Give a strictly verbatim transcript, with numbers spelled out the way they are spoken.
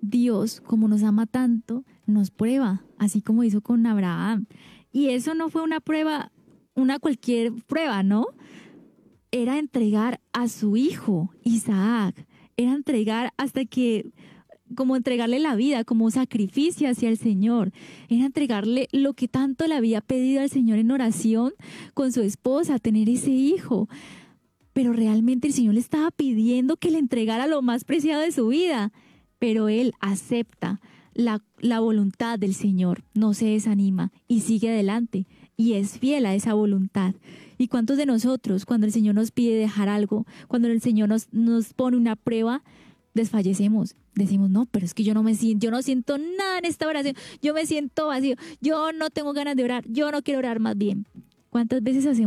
Dios, como nos ama tanto, nos prueba, así como hizo con Abraham. Y eso no fue una prueba, una cualquier prueba, ¿no? Era entregar a su hijo, Isaac. Era entregar hasta que, como entregarle la vida, como sacrificio hacia el Señor. Era entregarle lo que tanto le había pedido al Señor en oración con su esposa, tener ese hijo. Pero realmente el Señor le estaba pidiendo que le entregara lo más preciado de su vida. Pero él acepta la, la voluntad del Señor, no se desanima y sigue adelante y es fiel a esa voluntad. ¿Y cuántos de nosotros, cuando el Señor nos pide dejar algo, cuando el Señor nos, nos pone una prueba, desfallecemos? Decimos, no, pero es que yo no me siento, yo no siento nada en esta oración, yo me siento vacío, yo no tengo ganas de orar, yo no quiero orar más bien. ¿Cuántas veces hacemos